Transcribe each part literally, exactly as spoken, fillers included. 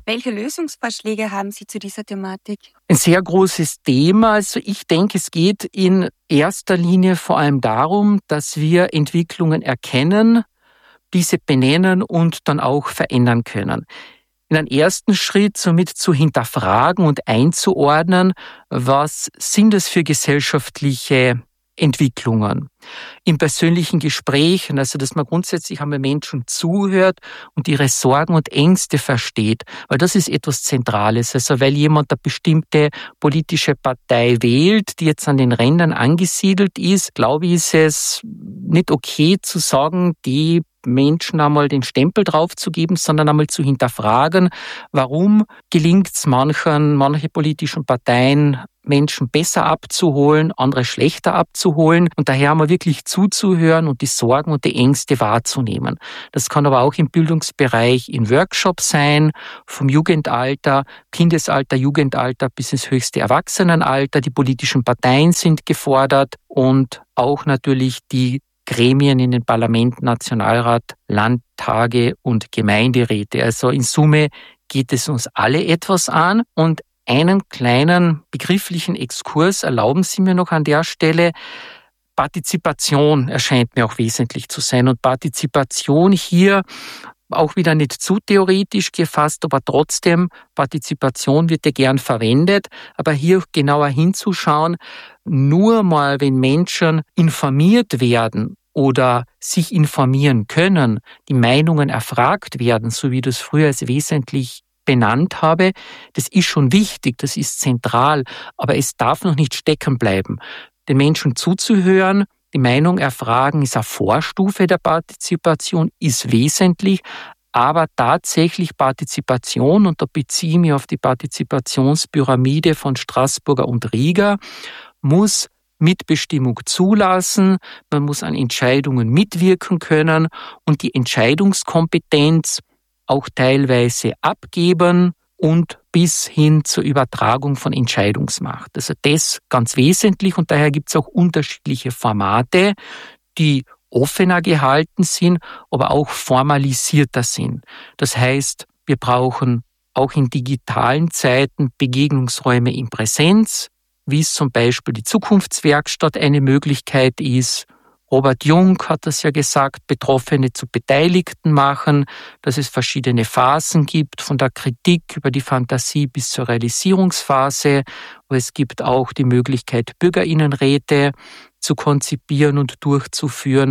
Welche Lösungsvorschläge haben Sie zu dieser Thematik? Ein sehr großes Thema. Also ich denke, es geht in erster Linie vor allem darum, dass wir Entwicklungen erkennen, diese benennen und dann auch verändern können. In einem ersten Schritt somit zu hinterfragen und einzuordnen, was sind es für gesellschaftliche Entwicklungen. Im persönlichen Gespräch, also dass man grundsätzlich einmal Menschen zuhört und ihre Sorgen und Ängste versteht, weil das ist etwas Zentrales. Also weil jemand eine bestimmte politische Partei wählt, die jetzt an den Rändern angesiedelt ist, glaube ich, ist es nicht okay zu sagen, die Menschen einmal den Stempel draufzugeben, sondern einmal zu hinterfragen, warum gelingt es manchen, manche politischen Parteien, Menschen besser abzuholen, andere schlechter abzuholen und daher einmal wirklich zuzuhören und die Sorgen und die Ängste wahrzunehmen. Das kann aber auch im Bildungsbereich in Workshops sein, vom Jugendalter, Kindesalter, Jugendalter bis ins höchste Erwachsenenalter. Die politischen Parteien sind gefordert und auch natürlich die Gremien in den Parlamenten, Nationalrat, Landtage und Gemeinderäte. Also in Summe geht es uns alle etwas an und einen kleinen begrifflichen Exkurs erlauben Sie mir noch an der Stelle. Partizipation erscheint mir auch wesentlich zu sein und Partizipation hier auch wieder nicht zu theoretisch gefasst, aber trotzdem, Partizipation wird ja gern verwendet, aber hier genauer hinzuschauen, nur mal, wenn Menschen informiert werden oder sich informieren können, die Meinungen erfragt werden, so wie das früher als wesentlich benannt habe, das ist schon wichtig, das ist zentral, aber es darf noch nicht stecken bleiben. Den Menschen zuzuhören, die Meinung erfragen, ist eine Vorstufe der Partizipation, ist wesentlich, aber tatsächlich Partizipation, und da beziehe ich mich auf die Partizipationspyramide von Straßburger und Rieger, muss Mitbestimmung zulassen, man muss an Entscheidungen mitwirken können und die Entscheidungskompetenz auch teilweise abgeben und bis hin zur Übertragung von Entscheidungsmacht. Also das ganz wesentlich und daher gibt es auch unterschiedliche Formate, die offener gehalten sind, aber auch formalisierter sind. Das heißt, wir brauchen auch in digitalen Zeiten Begegnungsräume in Präsenz, wie es zum Beispiel die Zukunftswerkstatt eine Möglichkeit ist. Robert Jung hat das ja gesagt, Betroffene zu Beteiligten machen, dass es verschiedene Phasen gibt, von der Kritik über die Fantasie bis zur Realisierungsphase. Aber es gibt auch die Möglichkeit, Bürgerinnenräte zu konzipieren und durchzuführen,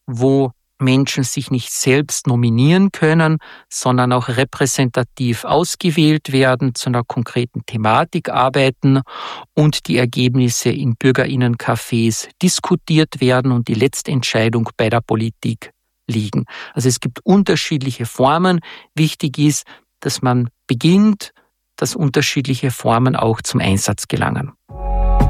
wo Menschen sich nicht selbst nominieren können, sondern auch repräsentativ ausgewählt werden, zu einer konkreten Thematik arbeiten und die Ergebnisse in Bürgerinnencafés diskutiert werden und die Letztentscheidung bei der Politik liegen. Also es gibt unterschiedliche Formen. Wichtig ist, dass man beginnt, dass unterschiedliche Formen auch zum Einsatz gelangen.